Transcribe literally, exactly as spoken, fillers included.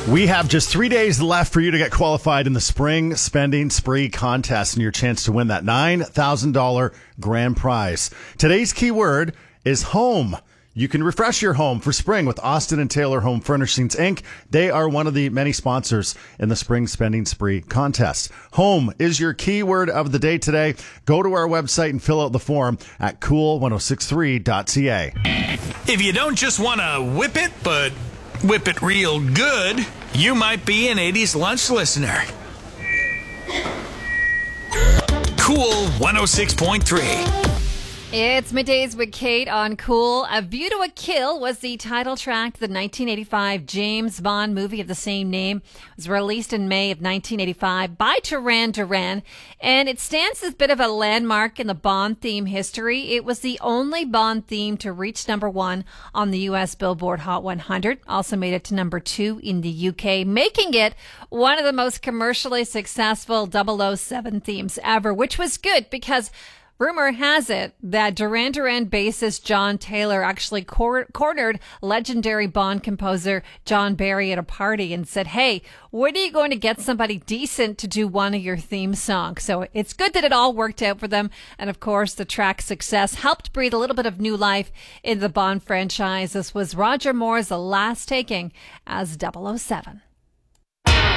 We have just three days left for you to get qualified in the Spring Spending Spree contest and your chance to win that nine thousand dollars grand prize. Today's keyword is home. You can refresh your home for spring with Austin and Taylor Home Furnishings, Incorporated. They are one of the many sponsors in the Spring Spending Spree contest. Home is your keyword of the day today. Go to our website and fill out the form at cool ten sixty-three dot c a. If you don't just want to whip it, but whip it real good, you might be an eighties lunch listener. Cool one oh six point three. It's Middays with Kate on Cool. A View to a Kill was the title track to the nineteen eighty-five James Bond movie of the same name. It was released in May of nineteen eighty-five by Duran Duran, and it stands as a bit of a landmark in the Bond theme history. It was the only Bond theme to reach number one on the U S Billboard Hot one hundred. Also made it to number two in the U K, making it one of the most commercially successful double oh seven themes ever, which was good because rumor has it that Duran Duran bassist John Taylor actually cor- cornered legendary Bond composer John Barry at a party and said, hey, when are you going to get somebody decent to do one of your theme songs? So it's good that it all worked out for them. And of course, the track's success helped breathe a little bit of new life in the Bond franchise. This was Roger Moore's The Last Taking as double oh seven.